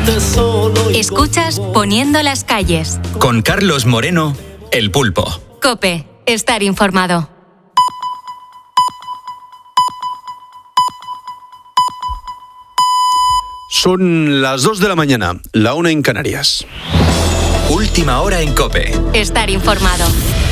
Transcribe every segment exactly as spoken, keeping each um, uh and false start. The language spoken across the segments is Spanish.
Escuchas Poniendo las calles. Con Carlos Moreno, El Pulpo. COPE. Estar informado. Son las dos de la mañana, la una en Canarias. Última hora en COPE. Estar informado.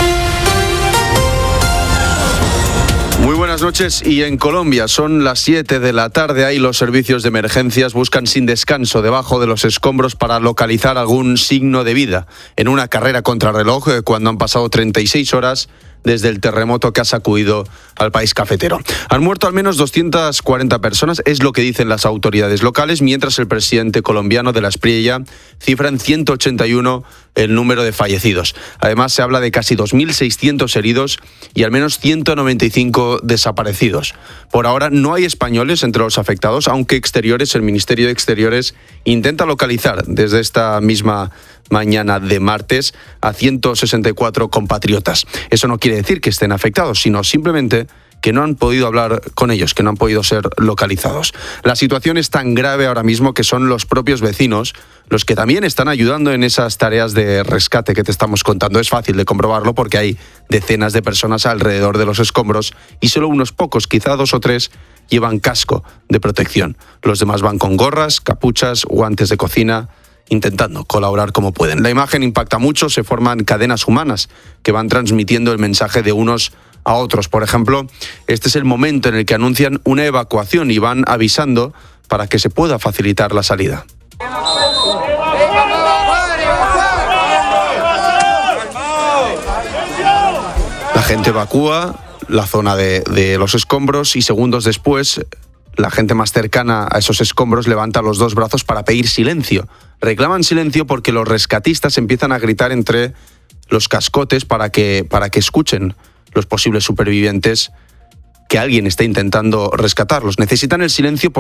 Muy buenas noches. Y en Colombia son las siete de la tarde. Ahí los servicios de emergencias buscan sin descanso debajo de los escombros para localizar algún signo de vida en una carrera contrarreloj cuando han pasado treinta y seis horas desde el terremoto que ha sacudido al país cafetero. Han muerto al menos doscientas cuarenta personas, es lo que dicen las autoridades locales, mientras el presidente colombiano de la Espriella cifra en ciento ochenta y uno el número de fallecidos. Además, se habla de casi dos mil seiscientos heridos y al menos ciento noventa y cinco desaparecidos. Por ahora no hay españoles entre los afectados, aunque Exteriores, el Ministerio de Exteriores, intenta localizar desde esta misma mañana de martes a ciento sesenta y cuatro compatriotas. Eso no quiere decir que estén afectados, sino simplemente que no han podido hablar con ellos, que no han podido ser localizados. La situación es tan grave ahora mismo que son los propios vecinos los que también están ayudando en esas tareas de rescate que te estamos contando. Es fácil de comprobarlo porque hay decenas de personas alrededor de los escombros y solo unos pocos, quizá dos o tres, llevan casco de protección. Los demás van con gorras, capuchas, guantes de cocina, intentando colaborar como pueden. La imagen impacta mucho, se forman cadenas humanas que van transmitiendo el mensaje de unos a otros. Por ejemplo, este es el momento en el que anuncian una evacuación y van avisando para que se pueda facilitar la salida. La gente evacúa la zona de, de los escombros y segundos después la gente más cercana a esos escombros levanta los dos brazos para pedir silencio. Reclaman silencio porque los rescatistas empiezan a gritar entre los cascotes para que, para que escuchen los posibles supervivientes que alguien está intentando rescatarlos. Necesitan el silencio